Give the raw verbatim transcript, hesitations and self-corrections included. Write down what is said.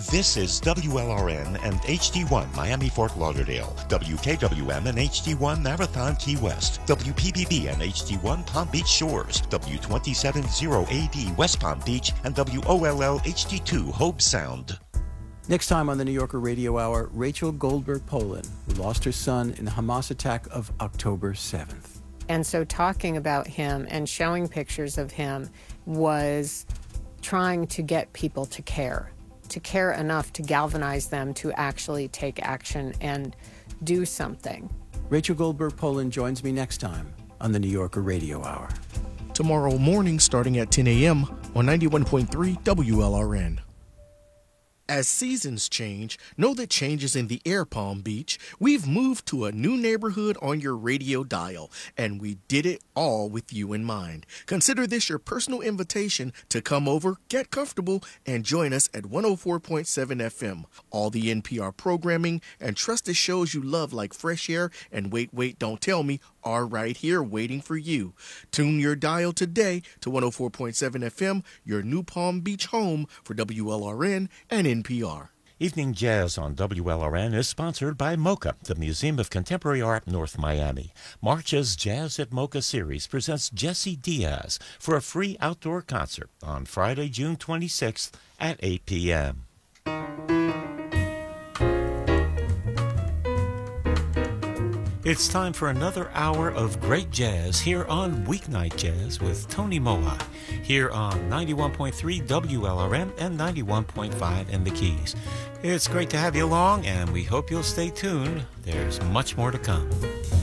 This is W L R N and H D one Miami Fort Lauderdale, W K W M and H D one Marathon Key West, W P B B and H D one Palm Beach Shores, W two seven zero A D West Palm Beach, and W O L L H D two Hobe Sound. Next time on the New Yorker Radio Hour, Rachel Goldberg Polin, who lost her son in the Hamas attack of October seventh. And so talking about him and showing pictures of him was trying to get people to care, to care enough to galvanize them to actually take action and do something. Rachel Goldberg Polin joins me next time on the New Yorker Radio Hour. Tomorrow morning starting at ten a.m. on ninety-one point three W L R N. As seasons change, know that change is in the air, Palm Beach. We've moved to a new neighborhood on your radio dial, and we did it all with you in mind. Consider this your personal invitation to come over, get comfortable, and join us at one oh four point seven F M. All the N P R programming and trusted shows you love like Fresh Air and Wait, Wait, Don't Tell Me are right here waiting for you. Tune your dial today to one oh four point seven F M, your new Palm Beach home for W L R N and N P R. Evening Jazz on W L R N is sponsored by MoCA, the Museum of Contemporary Art, North Miami. March's Jazz at MoCA series presents Jesse Diaz for a free outdoor concert on Friday, June twenty-sixth at eight p.m. It's time for another hour of great jazz here on Weeknight Jazz with Tony Moa, here on ninety-one point three W L R N and ninety-one point five in the Keys. It's great to have you along, and we hope you'll stay tuned. There's much more to come.